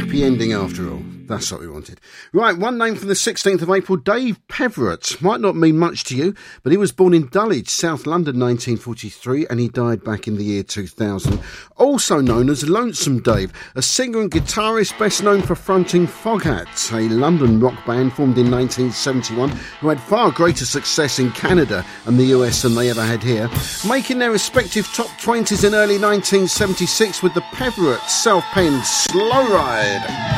happy ending after all. That's what we wanted. Right, one name from the 16th of April, Dave Peverett. Might not mean much to you, but he was born in Dulwich, South London, 1943, and he died back in the year 2000. Also known as Lonesome Dave, a singer and guitarist best known for fronting Foghats, a London rock band formed in 1971 who had far greater success in Canada and the US than they ever had here, making their respective top 20s in early 1976 with the Peverett self-penned Slow Ride.